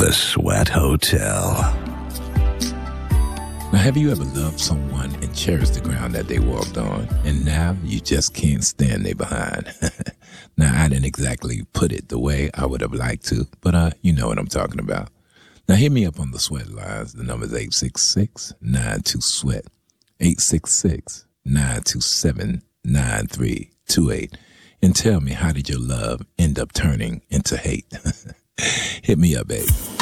The Sweat Hotel. Now, have you ever loved someone and cherished the ground that they walked on, and now you just can't stand their behind? Now, I didn't exactly put it the way I would have liked to, but you know what I'm talking about. Now, hit me up on the Sweat lines. The number is 866-92-SWEAT, 866-927-9328, and tell me, how did your love end up turning into hate? Hit me up, babe.